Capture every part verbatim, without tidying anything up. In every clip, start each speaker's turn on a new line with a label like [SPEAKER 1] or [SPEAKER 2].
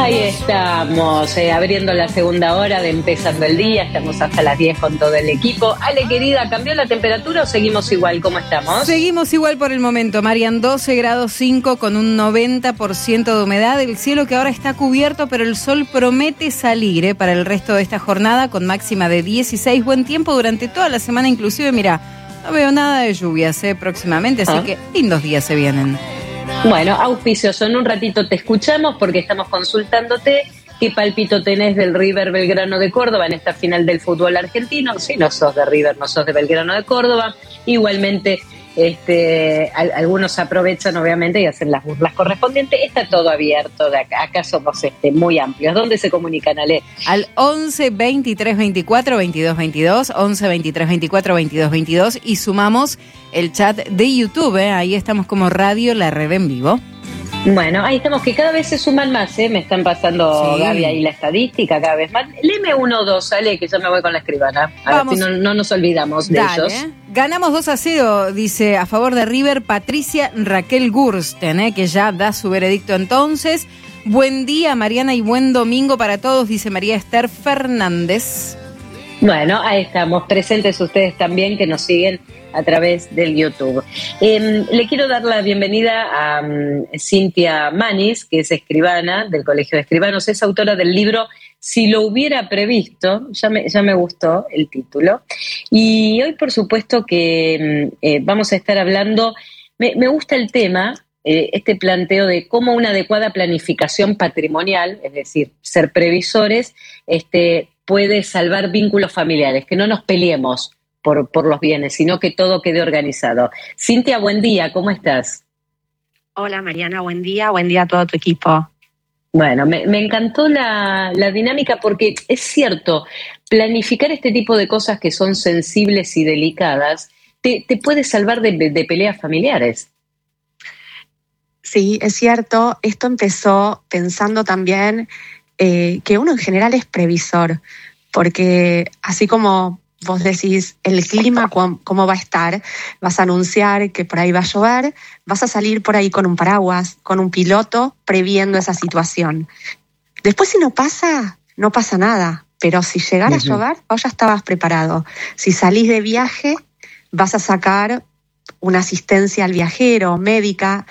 [SPEAKER 1] Ahí estamos, eh, abriendo la segunda hora de Empezando el Día. Estamos hasta las diez con todo el equipo. Ale, querida, ¿cambió la temperatura o seguimos igual? ¿Cómo estamos?
[SPEAKER 2] Seguimos igual por el momento, Marian. doce grados cinco con un noventa por ciento de humedad. El cielo que ahora está cubierto, pero el sol promete salir eh, para el resto de esta jornada con máxima de dieciséis. Buen tiempo durante toda la semana, inclusive, mira, no veo nada de lluvias eh, próximamente, así ah. que lindos días se vienen.
[SPEAKER 1] Bueno, auspicioso, en un ratito te escuchamos porque estamos consultándote qué palpito tenés del River Belgrano de Córdoba en esta final del fútbol argentino. Si no sos de River, no sos de Belgrano de Córdoba. Igualmente, este, al, algunos aprovechan obviamente y hacen las burlas correspondientes. Está todo abierto, de acá, acá somos este, muy amplios. ¿Dónde se comunican, Ale?
[SPEAKER 2] Al once, veintitrés, veinticuatro, veintidós, veintidós, once, veintitrés, veinticuatro, veintidós, veintidós y sumamos el chat de YouTube, ¿eh? Ahí estamos como Radio La Red en vivo.
[SPEAKER 1] Bueno, ahí estamos, que cada vez se suman más, ¿eh? Me están pasando, sí. Gaby, ahí la estadística cada vez más. Léeme uno o dos, Ale, que yo me voy con la escribana. A Vamos. ver si no, no nos olvidamos de
[SPEAKER 2] Dale.
[SPEAKER 1] ellos.
[SPEAKER 2] Ganamos dos a cero, dice, a favor de River, Patricia Raquel Gursten, ¿eh? Que ya da su veredicto entonces. Buen día, Mariana, y buen domingo para todos, dice María Esther Fernández.
[SPEAKER 1] Bueno, ahí estamos, presentes ustedes también que nos siguen a través del YouTube. Eh, le quiero dar la bienvenida a um, Cintia Manis, que es escribana del Colegio de Escribanos, es autora del libro Si lo hubiera previsto, ya me, ya me gustó el título, y hoy por supuesto que eh, vamos a estar hablando, me, me gusta el tema, eh, este planteo de cómo una adecuada planificación patrimonial, es decir, ser previsores, este puede salvar vínculos familiares, que no nos peleemos por, por los bienes, sino que todo quede organizado. Cintia, buen día, ¿cómo estás?
[SPEAKER 3] Hola Mariana, buen día, buen día a todo tu equipo.
[SPEAKER 1] Bueno, me, me encantó la, la dinámica porque es cierto, planificar este tipo de cosas que son sensibles y delicadas te, te puede salvar de, de peleas familiares.
[SPEAKER 3] Sí, es cierto, esto empezó pensando también Eh, que uno en general es previsor, porque así como vos decís el clima, cómo va a estar, vas a anunciar que por ahí va a llover, vas a salir por ahí con un paraguas, con un piloto, previendo esa situación. Después si no pasa, no pasa nada, pero si llegara uh-huh. a llover, vos ya estabas preparado. Si salís de viaje, vas a sacar una asistencia al viajero, médica,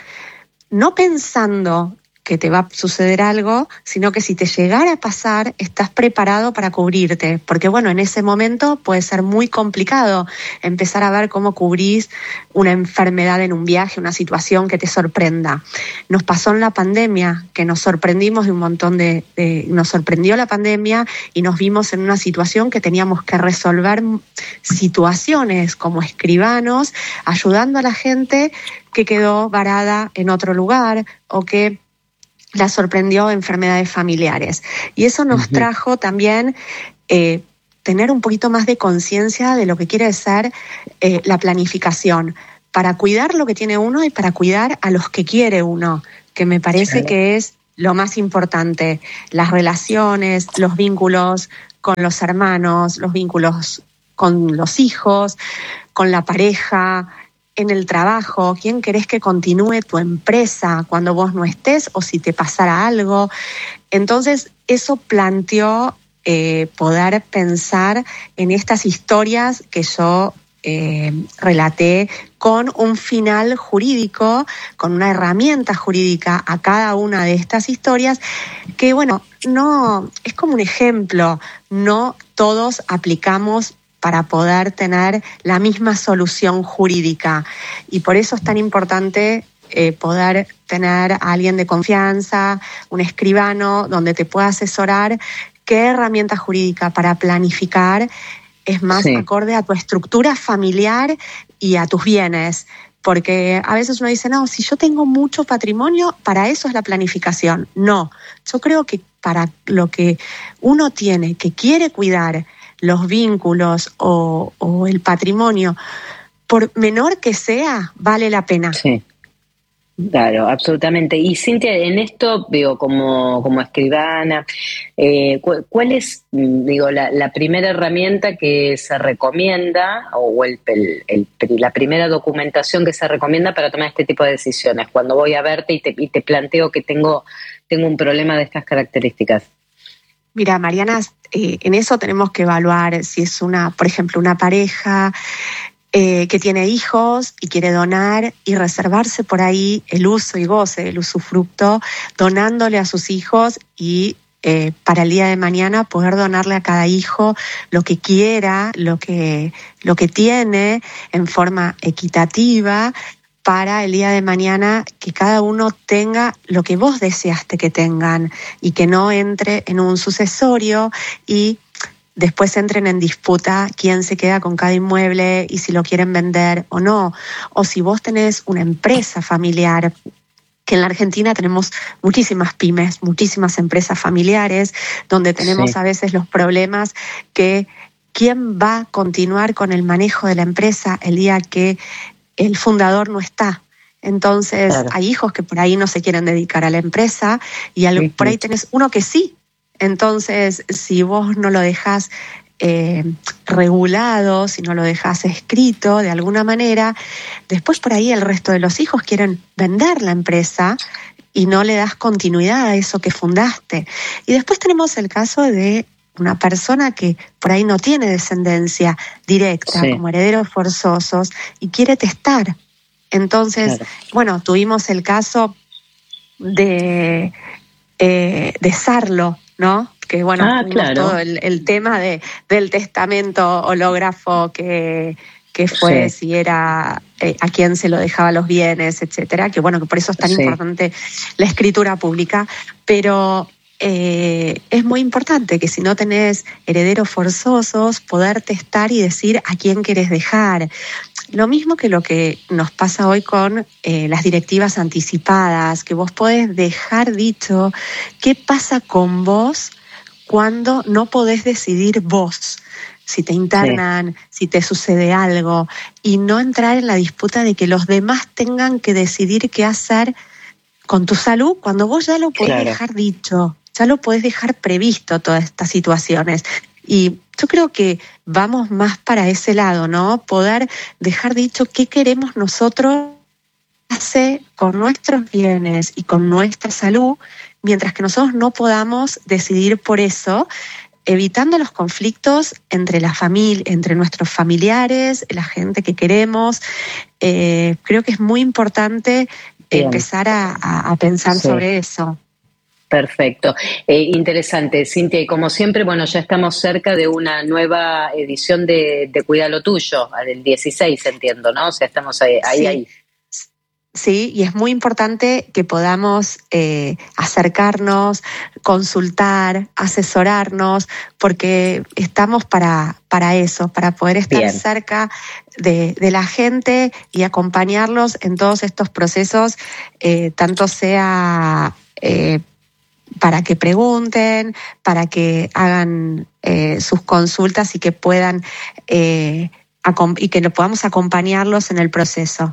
[SPEAKER 3] no pensando que te va a suceder algo, sino que si te llegara a pasar, estás preparado para cubrirte. Porque bueno, en ese momento puede ser muy complicado empezar a ver cómo cubrís una enfermedad en un viaje, una situación que te sorprenda. Nos pasó en la pandemia, que nos sorprendimos de un montón de, de... Nos sorprendió la pandemia y nos vimos en una situación que teníamos que resolver situaciones como escribanos, ayudando a la gente que quedó varada en otro lugar o que la sorprendió enfermedades familiares. Y eso nos uh-huh. trajo también eh, tener un poquito más de conciencia de lo que quiere ser eh, la planificación, para cuidar lo que tiene uno y para cuidar a los que quiere uno, que me parece claro. que es lo más importante. Las relaciones, los vínculos con los hermanos, los vínculos con los hijos, con la pareja, en el trabajo, quién querés que continúe tu empresa cuando vos no estés o si te pasara algo. Entonces, eso planteó eh, poder pensar en estas historias que yo eh, relaté con un final jurídico, con una herramienta jurídica a cada una de estas historias, que bueno, no es como un ejemplo, no todos aplicamos para poder tener la misma solución jurídica. Y por eso es tan importante eh, poder tener a alguien de confianza, un escribano, donde te pueda asesorar qué herramienta jurídica para planificar es más sí. acorde a tu estructura familiar y a tus bienes. Porque a veces uno dice, no, si yo tengo mucho patrimonio, para eso es la planificación. No, yo creo que para lo que uno tiene, que quiere cuidar, los vínculos o, o el patrimonio, por menor que sea, vale la pena.
[SPEAKER 1] Sí, claro, absolutamente. Y Cintia, en esto, digo, como, como escribana, eh, ¿cuál es, digo, la, la primera herramienta que se recomienda o el, el, el, la primera documentación que se recomienda para tomar este tipo de decisiones? Cuando voy a verte y te, y te planteo que tengo tengo un problema de estas características?
[SPEAKER 3] Mira, Mariana, eh, en eso tenemos que evaluar si es una, por ejemplo, una pareja eh, que tiene hijos y quiere donar y reservarse por ahí el uso y goce, el usufructo, donándole a sus hijos y eh, para el día de mañana poder donarle a cada hijo lo que quiera, lo que, lo que tiene en forma equitativa, para el día de mañana que cada uno tenga lo que vos deseaste que tengan y que no entre en un sucesorio y después entren en disputa quién se queda con cada inmueble y si lo quieren vender o no. O si vos tenés una empresa familiar, que en la Argentina tenemos muchísimas pymes, muchísimas empresas familiares, donde tenemos sí. a veces los problemas que quién va a continuar con el manejo de la empresa el día que el fundador no está. Entonces, claro. hay hijos que por ahí no se quieren dedicar a la empresa y al, uh-huh. por ahí tenés uno que sí. Entonces, si vos no lo dejás eh, regulado, si no lo dejás escrito de alguna manera, después por ahí el resto de los hijos quieren vender la empresa y no le das continuidad a eso que fundaste. Y después tenemos el caso de una persona que por ahí no tiene descendencia directa, sí. como herederos forzosos, y quiere testar. Entonces, claro. bueno, tuvimos el caso de, eh, de Sarlo, ¿no? Que bueno,
[SPEAKER 1] ah,
[SPEAKER 3] tuvimos
[SPEAKER 1] claro.
[SPEAKER 3] todo el, el tema de, del testamento hológrafo que, que fue, sí. si era eh, a quién se lo dejaba los bienes, etcétera, que bueno, que por eso es tan sí. importante la escritura pública, pero Eh, es muy importante que si no tenés herederos forzosos, poder testar y decir a quién querés dejar. Lo mismo que lo que nos pasa hoy con eh, las directivas anticipadas, que vos podés dejar dicho qué pasa con vos cuando no podés decidir vos. Si te internan, sí. si te sucede algo, y no entrar en la disputa de que los demás tengan que decidir qué hacer con tu salud cuando vos ya lo podés claro. dejar dicho. Ya lo podés dejar previsto todas estas situaciones. Y yo creo que vamos más para ese lado, ¿no? Poder dejar dicho qué queremos nosotros hacer con nuestros bienes y con nuestra salud, mientras que nosotros no podamos decidir por eso, evitando los conflictos entre la familia, entre nuestros familiares, la gente que queremos. Eh, creo que es muy importante Bien. empezar a, a, a pensar sí. sobre eso.
[SPEAKER 1] Perfecto. Eh, interesante, Cintia. Y como siempre, bueno, ya estamos cerca de una nueva edición de, de Cuida lo Tuyo, del dieciséis, entiendo, ¿no? O sea, estamos ahí, ahí.
[SPEAKER 3] Sí,
[SPEAKER 1] ahí.
[SPEAKER 3] sí, y es muy importante que podamos eh, acercarnos, consultar, asesorarnos, porque estamos para, para eso, para poder estar Bien. cerca de, de la gente y acompañarlos en todos estos procesos, eh, tanto sea Eh, para que pregunten, para que hagan eh, sus consultas y que puedan eh, y que podamos acompañarlos en el proceso.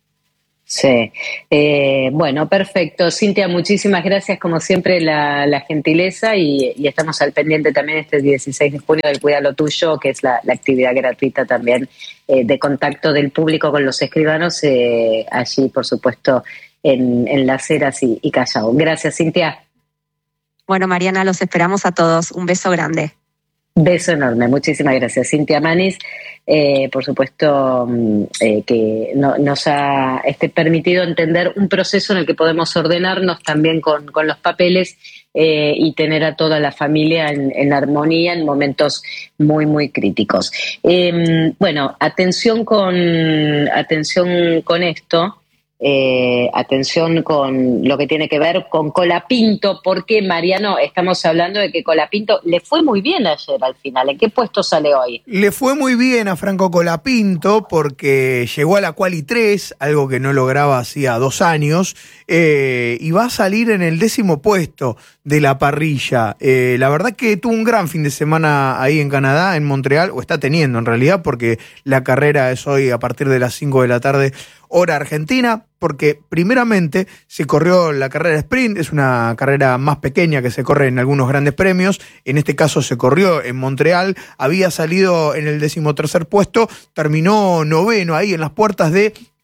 [SPEAKER 1] Sí, eh, bueno, perfecto. Cintia, muchísimas gracias como siempre la, la gentileza y, y estamos al pendiente también este dieciséis de junio del Cuida lo Tuyo, que es la, la actividad gratuita también eh, de contacto del público con los escribanos, eh, allí por supuesto en, en Las Heras y, y Callao. Gracias, Cintia.
[SPEAKER 3] Bueno, Mariana, los esperamos a todos. Un beso grande.
[SPEAKER 1] Beso enorme, muchísimas gracias. Cintia Manis, eh, por supuesto, eh, que no, nos ha este, permitido entender un proceso en el que podemos ordenarnos también con, con los papeles eh, y tener a toda la familia en, en armonía en momentos muy, muy críticos. Eh, bueno, atención con, atención con esto. Eh, atención con lo que tiene que ver con Colapinto, porque Mariano, estamos hablando de que Colapinto le fue muy bien ayer al final. ¿En qué puesto sale hoy?
[SPEAKER 4] Le fue muy bien a Franco Colapinto porque llegó a la Quali tres, algo que no lograba hacía dos años, eh, y va a salir en el décimo puesto de la parrilla. Eh, la verdad que tuvo un gran fin de semana ahí en Canadá, en Montreal, o está teniendo en realidad, porque la carrera es hoy a partir de las cinco de la tarde, hora argentina, porque primeramente se corrió la carrera sprint, es una carrera más pequeña que se corre en algunos grandes premios, en este caso se corrió en Montreal, había salido en el decimotercer puesto, terminó noveno ahí en las puertas de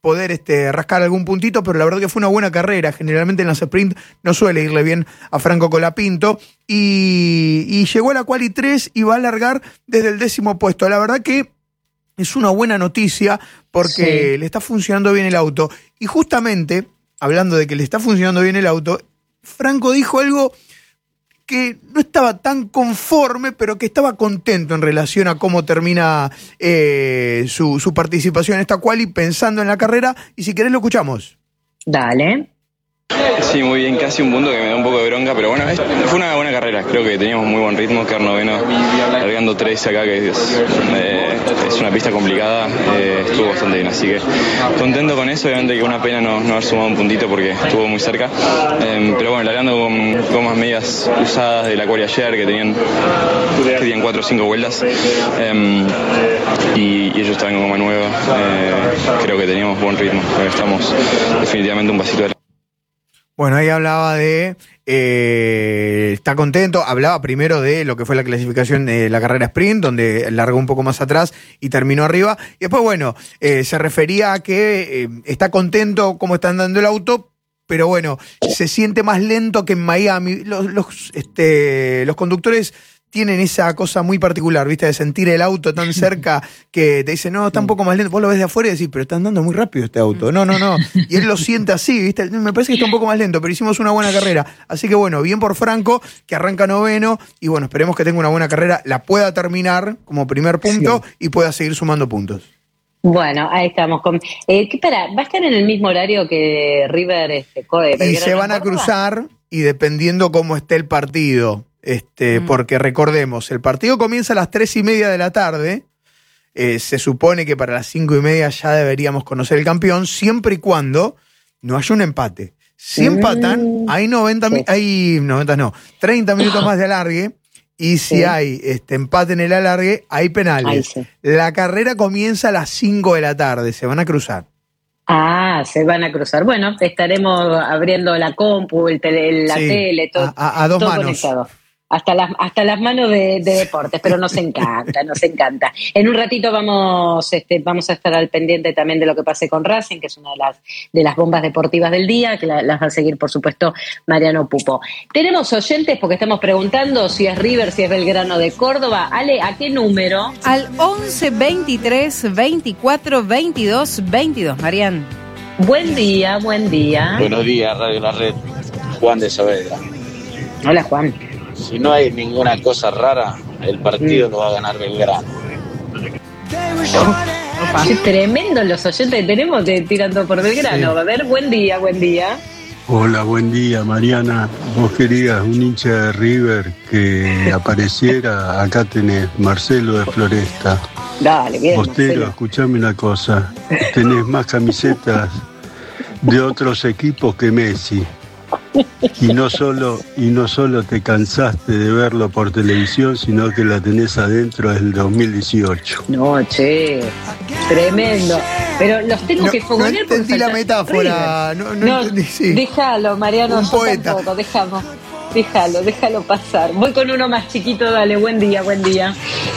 [SPEAKER 4] poder este, rascar algún puntito, pero la verdad que fue una buena carrera. Generalmente en las sprint no suele irle bien a Franco Colapinto. Y, y llegó a la quali tres y va a largar desde el décimo puesto. La verdad que es una buena noticia porque sí, le está funcionando bien el auto. Y justamente, hablando de que le está funcionando bien el auto, Franco dijo algo que no estaba tan conforme, pero que estaba contento en relación a cómo termina eh, su, su participación en esta quali, pensando en la carrera. Y si querés lo escuchamos.
[SPEAKER 1] Dale.
[SPEAKER 5] Sí, muy bien, casi un punto que me da un poco de bronca, pero bueno, fue una buena carrera, creo que teníamos muy buen ritmo, quedar noveno, largando tres acá, que es, eh, es una pista complicada, eh, estuvo bastante bien, así que contento con eso, obviamente que una pena no, no haber sumado un puntito porque estuvo muy cerca, eh, pero bueno, largando con gomas medias usadas de la quali ayer, que tenían, que tenían cuatro o cinco vueltas, eh, y, y ellos estaban con goma nueva, eh, creo que teníamos buen ritmo, estamos definitivamente un pasito de...
[SPEAKER 4] Bueno, ahí hablaba de, eh, está contento, hablaba primero de lo que fue la clasificación de la carrera sprint, donde largó un poco más atrás y terminó arriba, y después, bueno, eh, se refería a que eh, está contento cómo está andando el auto, pero bueno, se siente más lento que en Miami. Los, los, este, los conductores tienen esa cosa muy particular, ¿viste? De sentir el auto tan cerca que te dicen, no, está un poco más lento. Vos lo ves de afuera y decís, pero está andando muy rápido este auto. No, no, no. Y él lo siente así, ¿viste? Me parece que está un poco más lento, pero hicimos una buena carrera. Así que bueno, bien por Franco, que arranca noveno. Y bueno, esperemos que tenga una buena carrera, la pueda terminar como primer punto, sí, y pueda seguir sumando puntos.
[SPEAKER 1] Bueno, ahí estamos. Con, eh, ¿qué, para, ¿Va a estar en el mismo horario que River? Este, Code,
[SPEAKER 4] y se van a cruzar, y dependiendo cómo esté el partido... Este, mm. Porque recordemos, el partido comienza a las tres y media de la tarde, eh, se supone que para las cinco y media ya deberíamos conocer el campeón, siempre y cuando no haya un empate. Si mm. empatan, hay noventa, sí. hay noventa no, treinta minutos más de alargue, y si sí. hay este, empate en el alargue, hay penales. Ay, sí. La carrera comienza a las cinco de la tarde, se van a cruzar.
[SPEAKER 1] Ah, se van a cruzar. Bueno, estaremos abriendo la compu, el tele, la sí, tele, todo,
[SPEAKER 4] a, a dos
[SPEAKER 1] todo
[SPEAKER 4] manos.
[SPEAKER 1] Conectado. Hasta las, hasta las manos de, de deportes, pero nos encanta, nos encanta. En un ratito vamos, este, vamos a estar al pendiente también de lo que pase con Racing, que es una de las, de las bombas deportivas del día, que la, las va a seguir, por supuesto, Mariano Pupo. Tenemos oyentes porque estamos preguntando si es River, si es Belgrano de Córdoba. Ale, ¿a qué número?
[SPEAKER 2] Al once, veintitrés, veinticuatro, veintidós, veintidós, Marian.
[SPEAKER 1] Buen día, buen día.
[SPEAKER 6] Buenos días, Radio La Red. Juan de Saavedra.
[SPEAKER 1] Hola, Juan.
[SPEAKER 6] Si no hay ninguna cosa rara, el partido mm. lo va a ganar Belgrano.
[SPEAKER 1] Oh, qué tremendo los oyentes que tenemos de Tirando por Belgrano. Sí. A ver, buen día, buen día.
[SPEAKER 7] Hola, buen día, Mariana. Vos querías un hincha de River que apareciera. Acá tenés Marcelo de Floresta.
[SPEAKER 1] Dale, bien.
[SPEAKER 7] Bostero, escuchame una cosa. Tenés más camisetas de otros equipos que Messi. Y no solo y no solo te cansaste de verlo por televisión, sino que la tenés adentro desde el dos mil dieciocho.
[SPEAKER 1] No, che, tremendo. Pero los tengo
[SPEAKER 4] no,
[SPEAKER 1] que fogonear.
[SPEAKER 4] No entendí la metáfora. No, no,
[SPEAKER 1] no
[SPEAKER 4] entendí, sí.
[SPEAKER 1] Déjalo, Mariano.
[SPEAKER 4] Un poeta.
[SPEAKER 1] Tampoco, déjalo. Déjalo, déjalo pasar. Voy con uno más chiquito, dale, buen día, buen día.